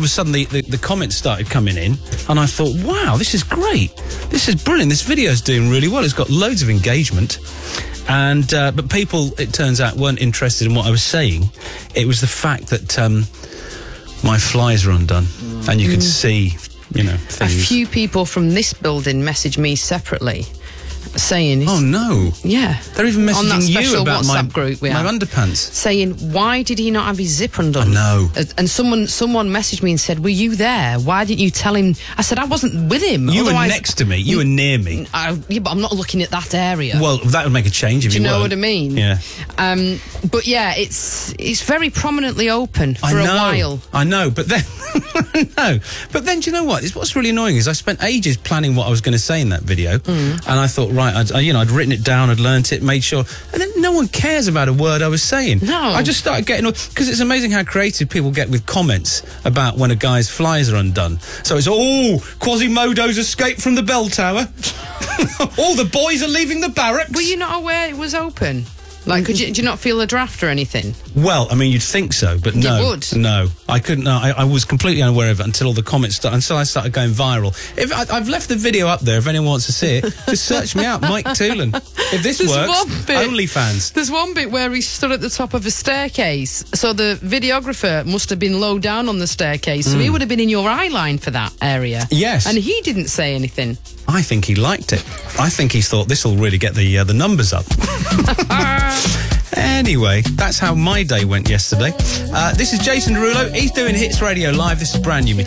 a sudden the comments started coming in, and I thought, wow, this is great. This is brilliant. This video's doing really well. It's got loads of engagement. And but people, it turns out, weren't interested in what I was saying. It was the fact that my flies are undone, and you could see, things. A few people from this building messaged me separately, saying, "Oh no, yeah, they're even messaging on that special you about WhatsApp group we my have, underpants, saying, why did he not have his zipper undone?" I know. And someone messaged me and said, "Were you there? Why didn't you tell him?" I said, "I wasn't with him. You were next to me. You were near me." Yeah, but I'm not looking at that area. Well, that would make a change if you were. Do you know what I mean? Yeah. But yeah, it's very prominently open for a while. I know, but then But then, do you know what? What's really annoying is I spent ages planning what I was going to say in that video, and I thought, right, I'd written it down, I'd learnt it, made sure, and then no one cares about a word I was saying. No. I just started getting, because it's amazing how creative people get with comments about when a guy's flies are undone. So it's, Quasimodo's escaped from the bell tower. All the boys are leaving the barracks. Were you not aware it was open? Like, did you not feel a draft or anything? Well, I mean, you'd think so, but no. You would? No, I couldn't. No, I was completely unaware of it until all the comments until I started going viral. I've left the video up there. If anyone wants to see it, just search me out, Mike Toolan. If this works, OnlyFans. There's one bit where he stood at the top of a staircase, so the videographer must have been low down on the staircase, so he would have been in your eye line for that area. Yes. And he didn't say anything. I think he liked it. I think he thought this will really get the numbers up. Anyway, that's how my day went yesterday. This is Jason Derulo. He's doing Hits Radio Live. This is brand new material.